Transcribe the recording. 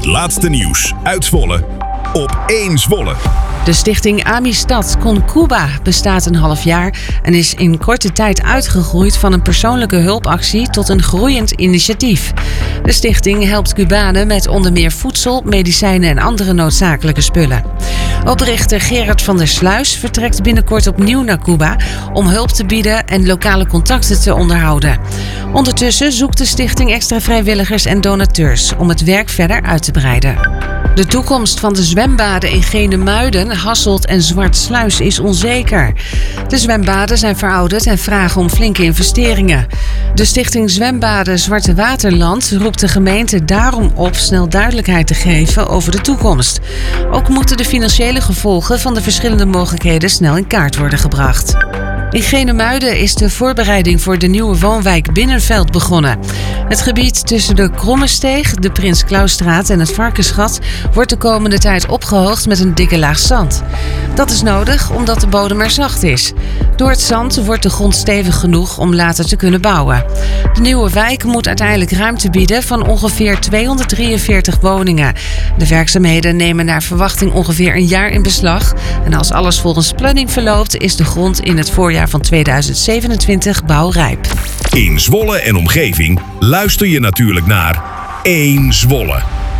Het laatste nieuws uit Zwolle op 1 Zwolle. De stichting Amistad con Cuba bestaat een half jaar en is in korte tijd uitgegroeid van een persoonlijke hulpactie tot een groeiend initiatief. De stichting helpt Cubanen met onder meer voedsel, medicijnen en andere noodzakelijke spullen. Oprichter Gerard van der Sluis vertrekt binnenkort opnieuw naar Cuba om hulp te bieden en lokale contacten te onderhouden. Ondertussen zoekt de stichting extra vrijwilligers en donateurs om het werk verder uit te breiden. De toekomst van de zwembaden in Genemuiden, Hasselt en Zwartsluis is onzeker. De zwembaden zijn verouderd en vragen om flinke investeringen. De stichting Zwembaden Zwarte Waterland roept de gemeente daarom op snel duidelijkheid te geven over de toekomst. Ook moeten de financiële gevolgen van de verschillende mogelijkheden snel in kaart worden gebracht. In Genemuiden is de voorbereiding voor de nieuwe woonwijk Binnenveld begonnen. Het gebied tussen de Krommesteeg, de Prins Clausstraat en het Varkensgat wordt de komende tijd opgehoogd met een dikke laag zand. Dat is nodig omdat de bodem er zacht is. Door het zand wordt de grond stevig genoeg om later te kunnen bouwen. De nieuwe wijk moet uiteindelijk ruimte bieden van ongeveer 243 woningen. De werkzaamheden nemen naar verwachting ongeveer een jaar in beslag. En als alles volgens planning verloopt, is de grond in het voorjaar van 2027 bouwrijp. In Zwolle en omgeving luister je natuurlijk naar 1 Zwolle.